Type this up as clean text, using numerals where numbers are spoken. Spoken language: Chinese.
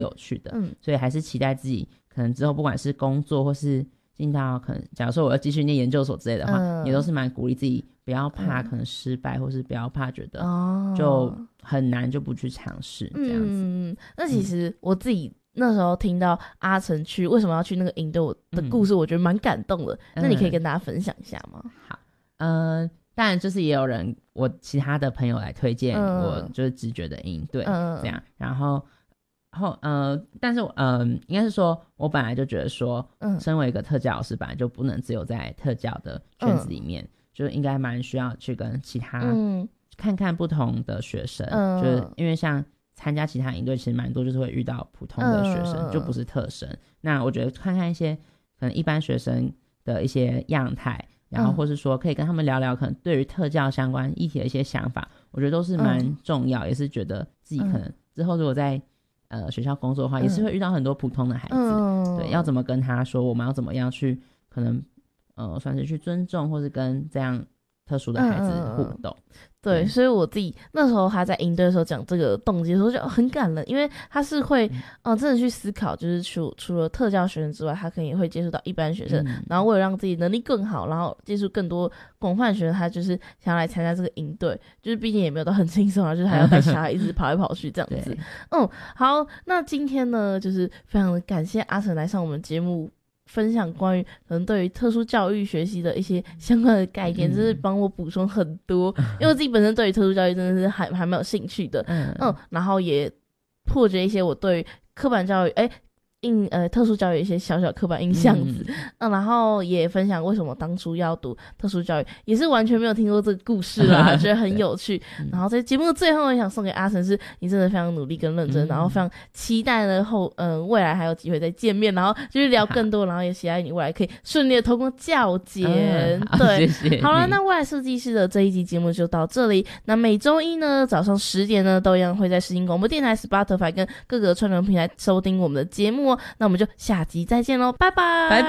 有趣的，所以还是期待自己可能之后不管是工作或是进到可能假如说我要继续念研究所之类的话，也都是蛮鼓励自己不要怕可能失败，或是不要怕觉得就很难就不去尝试这样子。 那其实我自己那时候听到阿成为什么要去那个营队的故事，我觉得蛮感动的。那你可以跟大家分享一下吗？ 好，当然就是也有人我其他的朋友来推荐我就是直觉的营队这样，然后但是应该是说我本来就觉得说身为一个特教老师本来就不能只有在特教的圈子里面，就应该蛮需要去跟其他看看不同的学生，就是因为像参加其他营队其实蛮多就是会遇到普通的学生，就不是特生。那我觉得看看一些可能一般学生的一些样态，然后或是说可以跟他们聊聊可能对于特教相关议题的一些想法，我觉得都是蛮重要，也是觉得自己可能之后如果在学校工作的话，也是会遇到很多普通的孩子，对，要怎么跟他说，我们要怎么样去可能算是去尊重或是跟这样特殊的孩子互动。 对，所以我自己那时候他在营队的时候讲这个动机的时候就很感人，因为他是会真的去思考，就是除了特教学生之外，他可能也会接触到一般学生，然后为了让自己能力更好，然后接触更多广泛的学生，他就是想要来参加这个营队，就是毕竟也没有到很轻松啊，就是还要带小孩一直跑来跑去这样子。好，那今天呢就是非常的感谢阿成来上我们节目，分享关于可能对于特殊教育学习的一些相关的概念，真是帮我补充很多，因为我自己本身对于特殊教育真的是还蛮有兴趣的，然后也破解一些我对刻板教育特殊教育一些小小刻板印象子，然后也分享为什么当初要读特殊教育，也是完全没有听过这个故事啦，觉得很有趣。然后在节目的最后，我想送给阿成是，你真的非常努力跟认真，然后非常期待呢未来还有机会再见面，然后就是聊更多，然后也期待你未来可以顺利的通过教检。对， 谢谢。 好了，那未来设计师的这一集节目就到这里。那每周一呢早上10点呢都一样会在世新广播电台 Spotify 跟各个串流平台收听我们的节目。那我们就下集再见咯，拜拜。